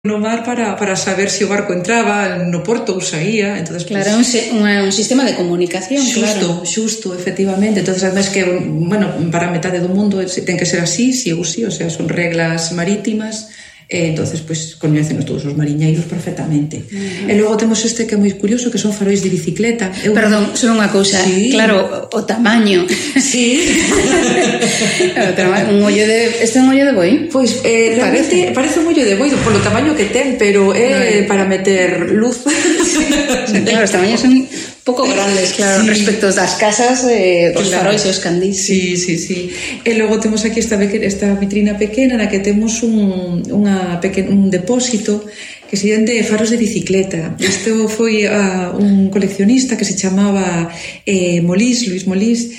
no mar para saber se o barco entraba no porto ou saía. Entonces, claro, pues, un sistema de comunicación, xusto, efectivamente. Entonces, además que, bueno, para a metade do mundo ten que ser así, sí ou sí, o sea, son reglas marítimas. Entonces, pues, coñecenos todos os mariñeiros perfectamente. E logo temos este que é moi curioso, que son farois de bicicleta. Perdón, só unha cousa, sí. Claro, o tamaño. Sí. Un ollo de... Este é un ollo de boi? Pois, realmente parece un ollo de boi polo tamaño que ten, pero é para meter luz. Claro, os tamaños son pouco grandes, claro, sí. Respecto das casas, os farois e os candís. Sí. E logo temos aquí esta vitrina pequena na que temos un depósito que se llama de faros de bicicleta. Isto foi un coleccionista que se chamaba Luis Molís.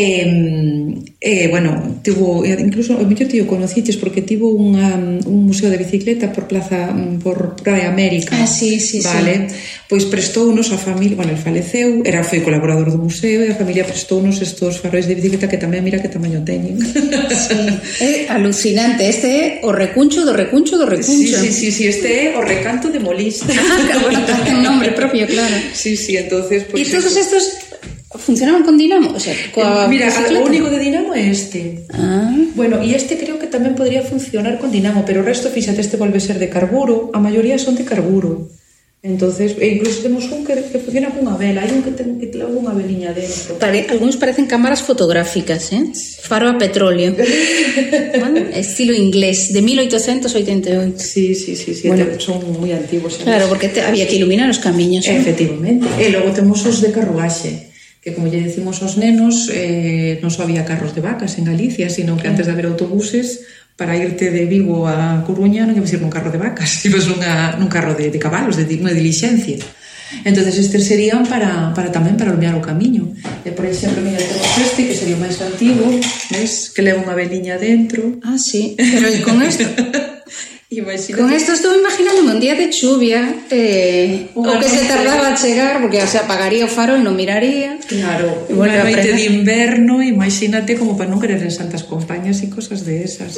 Bueno, tivo, incluso o mellor tío conociches porque tivo un museo de bicicleta por Praia América. Sí. Vale. Pois prestounos a familia, bueno, el faleceu, foi colaborador do museo e a familia prestounos estos farois de bicicleta que tamén mira que tamaño teñen. Sí. É alucinante, este é o recuncho do recuncho do recuncho. Sí, este é o recanto de Molís. Bueno, ten nombre propio, claro. Sí, entonces... Pues, e todos estos funcionaban con dinamo? O sea, mira, o único de dinamo é este. Bueno, e este creo que tamén podría funcionar con dinamo, pero o resto, fíxate, este volve ser de carburo, a maioría son de carburo. Entonces, incluso temos un que funciona con unha vela, hai un que ten unha veliña dentro. Algúns parecen cámaras fotográficas, faro a petróleo. Bueno, estilo inglés, de 1888. Sí, bueno, son moi antigos. Claro, porque había que iluminar os camiños. Efectivamente. E logo temos os de carruaxe, que como lle decimos aos nenos, non só había carros de vacas en Galicia, sino que antes de haber autobuses, para irte de Vigo a Coruña non ibas ir nun carro de vacas, ibas nun carro de cabalos, de unha dilixencia. Entonces estes serían tamén para iluminar o camiño. Por exemplo, mira, temos este que sería o máis antigo, ves, que leva unha veliña dentro. Sí, pero con isto Imagínate. Con esto estou imaginándome un día de chuvia, o que se tardaba a chegar, porque se apagaría o farol, non miraría. Claro, unha noite de inverno, imagínate, como para non querer en santas compañías e cosas de esas.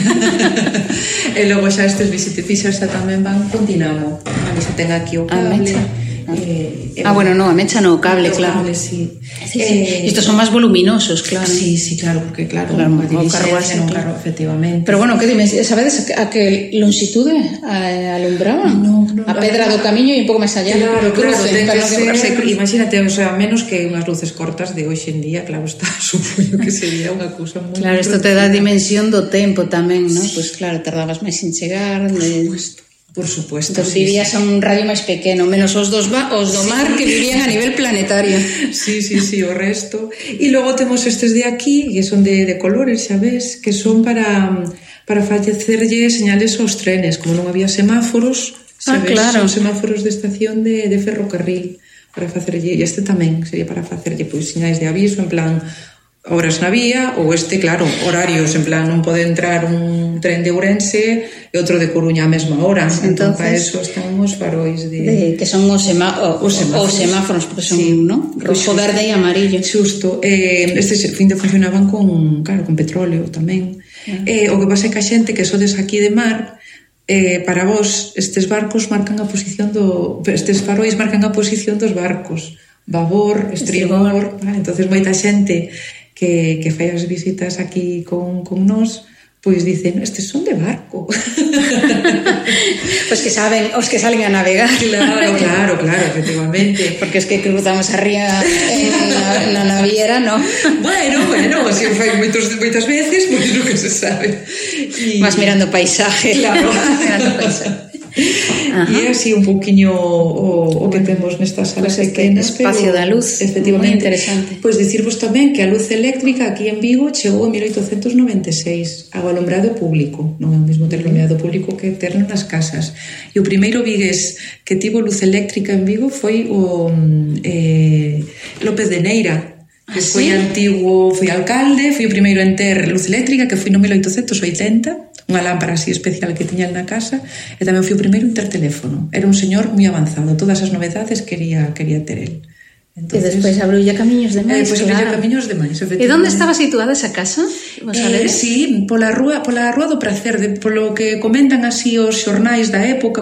E logo xa estes visitefixas xa tamén van con dinamo. A mí xa ten aquí o cable. Bueno, no, a mecha no, o cable, claro. Cable, sí. Estos son máis voluminosos, claro. Sí, claro, porque claro, o carruaxe non carro, efectivamente. Pero bueno, que dime, sabedes a que longitude alumbraban? No, a pedra do camiño e un pouco máis allá. Claro, ten que ser, imagínate, o sea, menos que unhas luces cortas de hoxe en día, claro, está, supoño que sería unha cousa moi... Claro, isto te dá dimensión do tempo tamén, non? Pois claro, tardabas máis en chegar, Por supuesto. Entón vivías a un radio máis pequeno, menos os do mar que vivían a nivel planetario. Sí, o resto. E logo temos estes de aquí, que son de colores, xa ves, que son para facerlle señales aos trenes, como non había semáforos, sabes, claro. Son semáforos de estación de ferrocarril, para facerlle, e este tamén sería para facerlle pois señais de aviso, en plan horas na vía, ou claro, horarios, en plan, non pode entrar un tren de Ourense e outro de Coruña a mesma hora. Entón, para eso están os farois que son os semáforos, porque son, non? Rojo, verde e amarillo. Xusto. Estes funcionaban con petróleo tamén. O que pasa é que a xente que sodes aquí de mar, para vos, estes barcos marcan a posición estes farois marcan a posición dos barcos. Babor, estribor, entonces moita xente que fai as visitas aquí con nós, pois dicen, estes son de barco. Pois que saben, os que salen a navegar. Claro, efectivamente. Porque es que cruzamos a ría na naviera, non? Bueno, así fai moitas veces, pois non que se sabe. Vas mirando paisaje. Claro, mirando paisaje. E así un pouquiño o que temos nestas salas pequenas, espacio da luz, efectivamente, moi interesante. Pois dicirvos tamén que a luz eléctrica aquí en Vigo chegou en 1896 ao alumbrado público, non é o mesmo ter alumbrado público que terlo nas casas. E o primeiro vigués que tivo luz eléctrica en Vigo foi o López de Neira, que foi antigo, foi alcalde, foi o primeiro en ter luz eléctrica, que foi no 1880, unha lámpara así especial que tiña na casa, e tamén foi o primeiro en ter teléfono. Era un señor moi avanzado, todas as novedades quería ter el. Entonces, e despois abroulle camiños demais. Pois abroulle camiños demais, efectivamente. E onde estaba situada esa casa? Sí, pola rúa do Pracer, polo que comentan así os xornais da época,